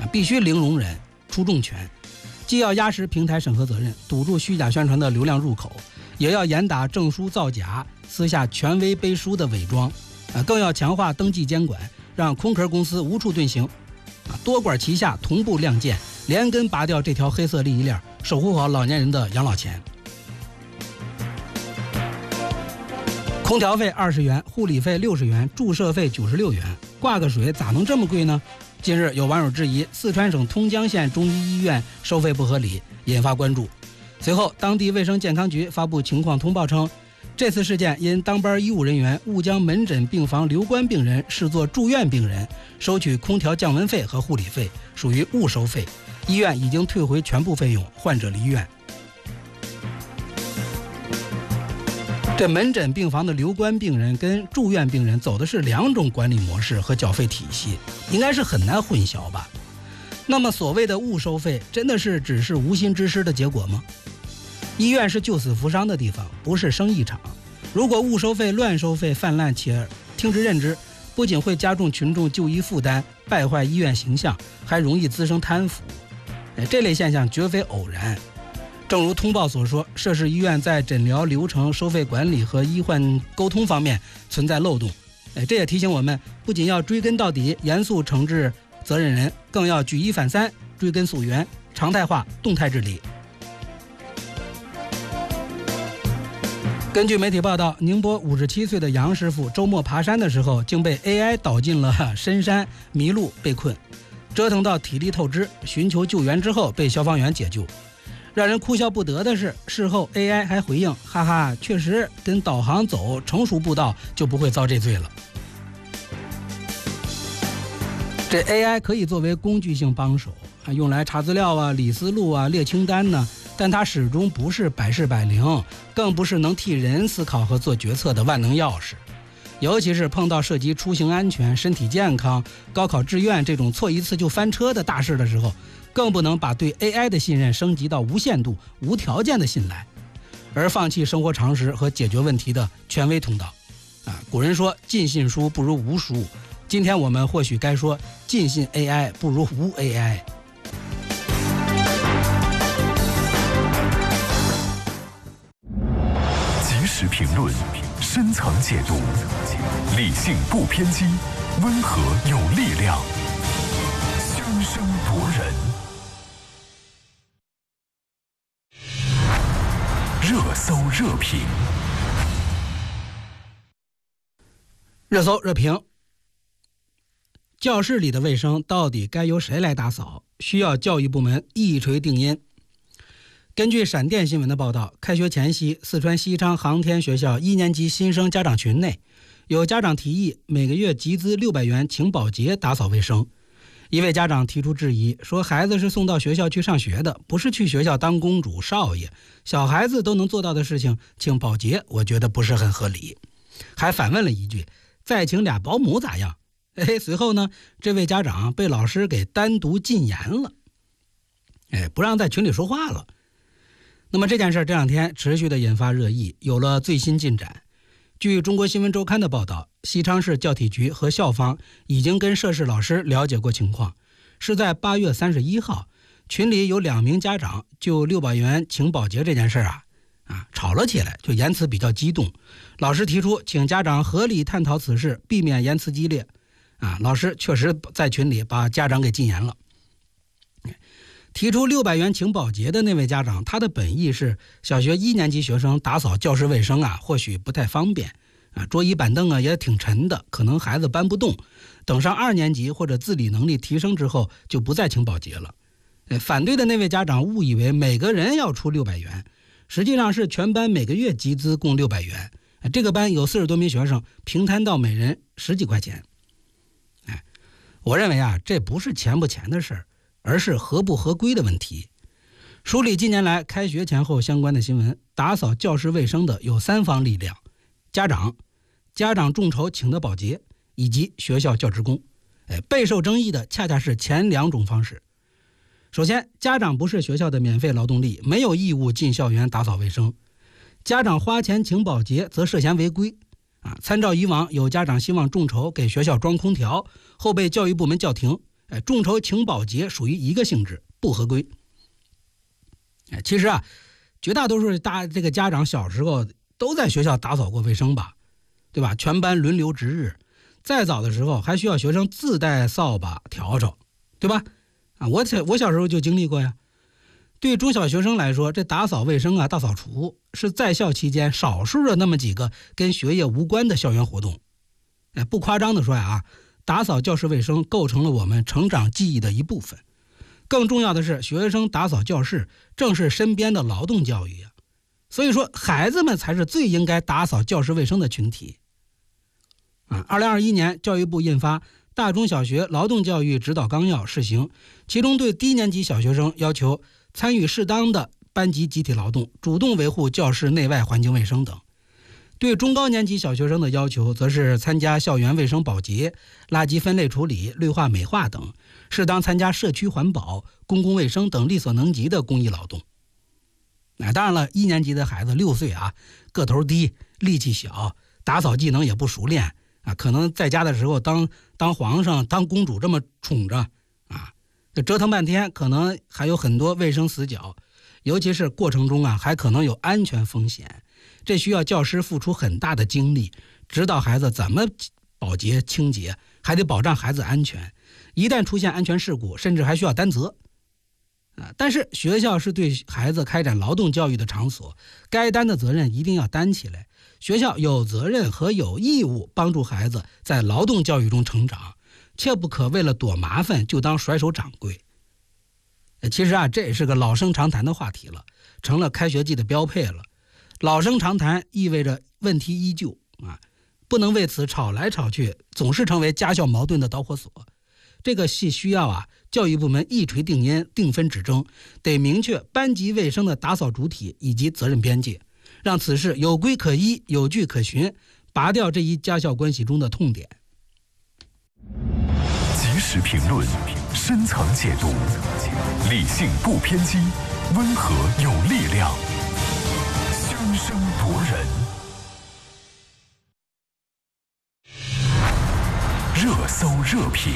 必须零容忍、出重拳，既要压实平台审核责任，堵住虚假宣传的流量入口，也要严打证书造假、私下权威背书的伪装，更要强化登记监管，让空壳公司无处遁形，多管齐下，同步亮剑，连根拔掉这条黑色利益链，守护好老年人的养老钱。空调费20元，护理费60元，注射费96元，挂个水咋能这么贵呢？近日有网友质疑四川省通江县中医医院收费不合理，引发关注。随后当地卫生健康局发布情况通报称，这次事件因当班医务人员误将门诊病房留观病人视作住院病人，收取空调降温费和护理费，属于误收费，医院已经退回全部费用，患者离院。这门诊病房的留观病人跟住院病人走的是2种管理模式和缴费体系，应该是很难混淆吧？那么所谓的误收费，真的是只是无心之失的结果吗？医院是救死扶伤的地方，不是生意场。如果误收费、乱收费泛滥且听之任之，不仅会加重群众就医负担，败坏医院形象，还容易滋生贪腐。这类现象绝非偶然。正如通报所说，涉事医院在诊疗流程、收费管理和医患沟通方面存在漏洞。这也提醒我们，不仅要追根到底，严肃惩治责任人，更要举一反三，追根溯源，常态化动态治理。根据媒体报道，宁波57岁的杨师傅周末爬山的时候，竟被 AI 导进了深山，迷路被困，折腾到体力透支，寻求救援之后被消防员解救。让人哭笑不得的是，事后 AI 还回应，哈哈，确实跟导航走成熟步道就不会遭这罪了。这 AI 可以作为工具性帮手，用来查资料啊、理思路啊、列清单呢，但它始终不是百试百灵，更不是能替人思考和做决策的万能钥匙。尤其是碰到涉及出行安全、身体健康、高考志愿这种错一次就翻车的大事的时候，更不能把对 AI 的信任升级到无限度、无条件的信赖，而放弃生活常识和解决问题的权威通道。古人说尽信书不如无书，今天我们或许该说尽信 AI 不如无 AI。 及时评论，深层解读，理性不偏激，温和有力量，声声夺人。热搜热评， 热搜热评。教室里的卫生到底该由谁来打扫？需要教育部门一锤定音。根据闪电新闻的报道，开学前夕，四川西昌航天学校1年级新生家长群内，有家长提议每个月集资600元请保洁打扫卫生。一位家长提出质疑，说孩子是送到学校去上学的，不是去学校当公主少爷，小孩子都能做到的事情，请保洁我觉得不是很合理。还反问了一句，再请俩保姆咋样？随后呢，这位家长被老师给单独禁言了，不让在群里说话了。那么这件事这2天持续的引发热议，有了最新进展。据中国新闻周刊的报道，西昌市教体局和校方已经跟涉事老师了解过情况，是在8月31号，群里有2名家长就600元请保洁这件事吵了起来，就言辞比较激动。老师提出请家长合理探讨此事，避免言辞激烈。老师确实在群里把家长给禁言了。提出600元请保洁的那位家长，他的本意是小学1年级学生打扫教室卫生或许不太方便桌椅板凳也挺沉的，可能孩子搬不动，等上2年级或者自理能力提升之后就不再请保洁了。反对的那位家长误以为每个人要出600元，实际上是全班每个月集资共600元，这个班有40多名学生，平摊到每人10几块钱。我认为这不是钱不钱的事儿，而是合不合规的问题。梳理近年来开学前后相关的新闻，打扫教室卫生的有3方力量：家长众筹请的保洁，以及学校教职工。备受争议的恰恰是前2种方式。首先，家长不是学校的免费劳动力，没有义务进校园打扫卫生。家长花钱请保洁则涉嫌违规。参照以往，有家长希望众筹给学校装空调，后被教育部门叫停， 众筹请保洁属于一个性质，不合规。其实啊，绝大多数这个家长小时候都在学校打扫过卫生吧，对吧？全班轮流值日，再早的时候还需要学生自带扫把笤帚，对吧？我小时候就经历过呀。对中小学生来说，这打扫卫生啊、大扫除是在校期间少数的那么几个跟学业无关的校园活动。不夸张的说呀，打扫教室卫生构成了我们成长记忆的一部分。更重要的是，学生打扫教室正是身边的劳动教育呀。所以说，孩子们才是最应该打扫教室卫生的群体。2021年，教育部印发《大中小学劳动教育指导纲要》试行，其中对低年级小学生要求参与适当的班级集体劳动，主动维护教室内外环境卫生等；对中高年级小学生的要求，则是参加校园卫生保洁、垃圾分类处理、绿化美化等，适当参加社区环保、公共卫生等力所能及的公益劳动。当然了，1年级的孩子6岁啊，个头低，力气小，打扫技能也不熟练啊，可能在家的时候当皇上、当公主这么宠着啊，这折腾半天，可能还有很多卫生死角，尤其是过程中啊，还可能有安全风险。这需要教师付出很大的精力，指导孩子怎么保洁清洁，还得保障孩子安全。一旦出现安全事故，甚至还需要担责。但是学校是对孩子开展劳动教育的场所，该担的责任一定要担起来。学校有责任和有义务帮助孩子在劳动教育中成长，切不可为了躲麻烦就当甩手掌柜。其实啊，这也是个老生常谈的话题了，成了开学季的标配了。老生常谈意味着问题依旧啊，不能为此吵来吵去，总是成为家校矛盾的导火索。这个系需要啊，教育部门一锤定音，定分指征，得明确班级卫生的打扫主体以及责任边界，让此事有规可依，有据可循，拔掉这一家校关系中的痛点。 及时评论，深层解读，理性不偏激，温和有力量，声声夺人。热搜热评。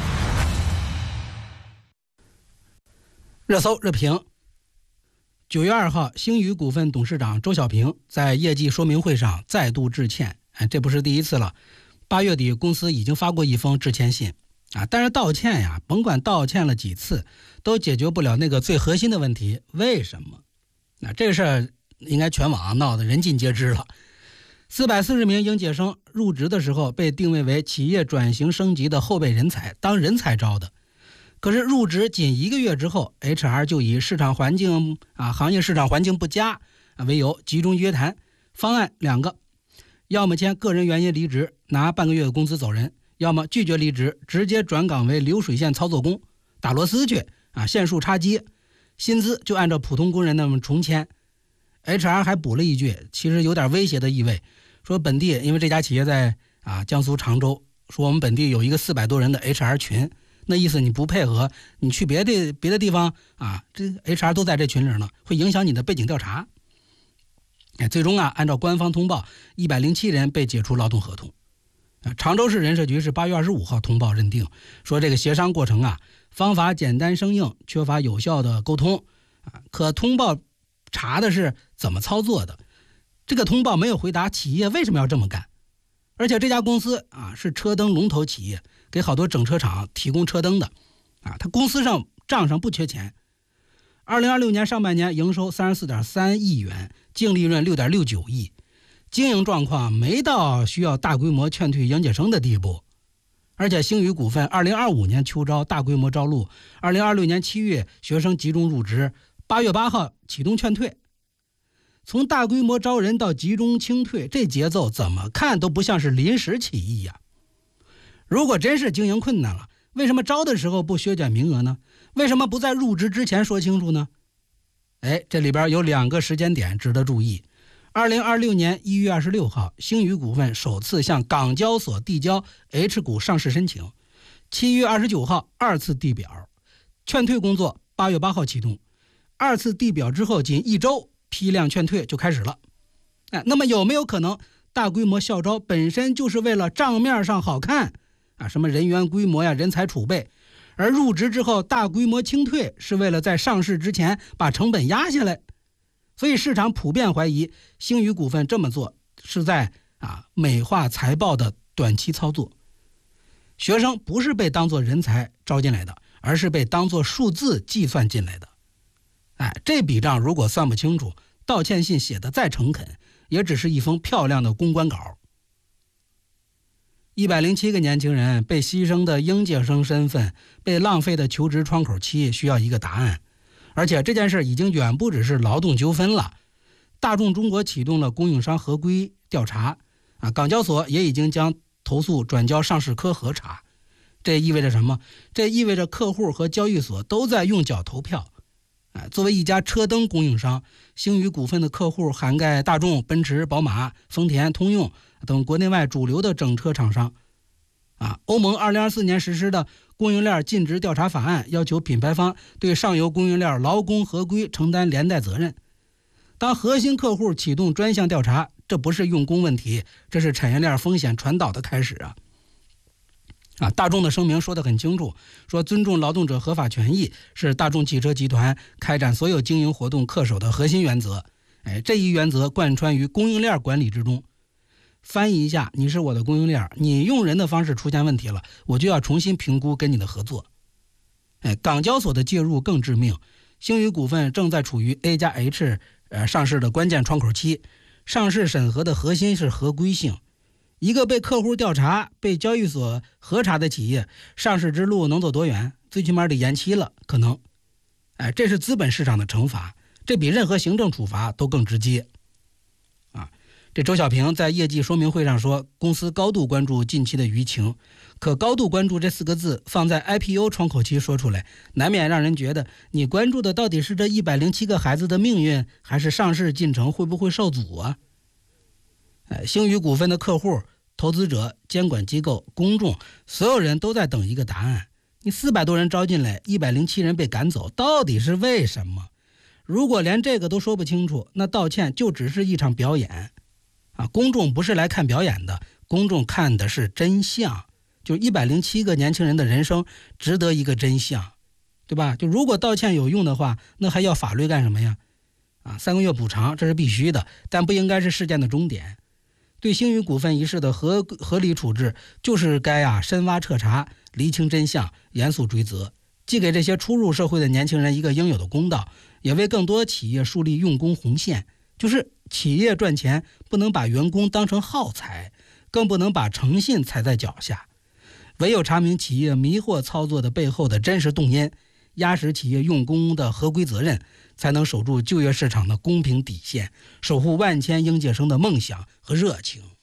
热搜热评。9月2号，星宇股份董事长周小平在业绩说明会上再度致歉，这不是第一次了。8月底，公司已经发过一封致歉信但是道歉呀，甭管道歉了几次，都解决不了那个最核心的问题，为什么？这个事儿应该全网闹得人尽皆知了。440名应届生入职的时候被定位为企业转型升级的后备人才，当人才招的。可是入职仅1个月之后 ，HR 就以市场环境行业市场环境不佳为由集中约谈，方案2个：要么签个人原因离职，拿半个月的工资走人；要么拒绝离职，直接转岗为流水线操作工，打螺丝去线束插接，薪资就按照普通工人那么重签。HR 还补了一句，其实有点威胁的意味，说本地因为这家企业在江苏常州，说我们本地有一个400多人的 HR 群，那意思你不配合，你去别的地方这 HR 都在这群里呢，会影响你的背景调查。最终按照官方通报，107人被解除劳动合同。常州市人社局是8月25号通报认定，说这个协商过程方法简单生硬，缺乏有效的沟通可通报查的是怎么操作的，这个通报没有回答企业为什么要这么干。而且这家公司是车灯龙头企业，给好多整车厂提供车灯的他公司账上不缺钱。2026年上半年营收 34.3 亿元，净利润 6.69 亿，经营状况没到需要大规模劝退应届生的地步。而且星宇股份2025年秋招大规模招录，2026年7月学生集中入职，8月8号启动劝退。从大规模招人到集中清退，这节奏怎么看都不像是临时起意呀。如果真是经营困难了，为什么招的时候不削减名额呢？为什么不在入职之前说清楚呢？这里边有2个时间点值得注意。2026年1月26号，星宇股份首次向港交所递交 H 股上市申请，7月29号2次递表，劝退工作8月8号启动，2次递表之后仅1周，批量劝退就开始了。那么有没有可能大规模校招本身就是为了账面上好看什么人员规模呀、人才储备， 而入职之后大规模清退是为了在上市之前把成本压下来。所以市场普遍怀疑星宇股份这么做是在美化财报的短期操作。学生不是被当作人才招进来的，而是被当作数字计算进来的。这笔账如果算不清楚，道歉信写得再诚恳，也只是一封漂亮的公关稿。107个年轻人被牺牲的应届生身份，被浪费的求职窗口期，需要一个答案。而且这件事已经远不只是劳动纠纷了。大众中国启动了供应商合规调查，港交所也已经将投诉转交上市科核查。这意味着什么？这意味着客户和交易所都在用脚投票。作为一家车灯供应商，星宇股份的客户涵盖大众、奔驰、宝马、丰田、通用等国内外主流的整车厂商。欧盟2024年实施的供应链尽职调查法案要求品牌方对上游供应链劳工合规承担连带责任。当核心客户启动专项调查，这不是用工问题，这是产业链风险传导的开始大众的声明说得很清楚，说尊重劳动者合法权益是大众汽车集团开展所有经营活动恪守的核心原则。这一原则贯穿于供应链管理之中。翻译一下，你是我的供应链，你用人的方式出现问题了，我就要重新评估跟你的合作。港交所的介入更致命，星宇股份正在处于 A+H 上市的关键窗口期，上市审核的核心是合规性。一个被客户调查、被交易所核查的企业，上市之路能走多远？最起码得延期了，可能。这是资本市场的惩罚，这比任何行政处罚都更直接。这周小平在业绩说明会上说，公司高度关注近期的舆情，可高度关注这4个字放在 IPO 窗口期说出来，难免让人觉得你关注的到底是这107个孩子的命运，还是上市进程会不会受阻啊？星宇股份的客户、投资者、监管机构、公众，所有人都在等一个答案。你400多人招进来，107人被赶走，到底是为什么？如果连这个都说不清楚，那道歉就只是一场表演。公众不是来看表演的，公众看的是真相。就107个年轻人的人生值得一个真相，对吧？就如果道歉有用的话，那还要法律干什么呀？3个月补偿这是必须的，但不应该是事件的终点。对星宇股份一事的合理处置，就是该深挖彻查，厘清真相，严肃追责，既给这些初入社会的年轻人一个应有的公道，也为更多企业树立用工红线。就是企业赚钱不能把员工当成耗材，更不能把诚信踩在脚下。唯有查明企业迷惑操作的背后的真实动因，压实企业用工的合规责任，才能守住就业市场的公平底线，守护万千应届生的梦想和热情。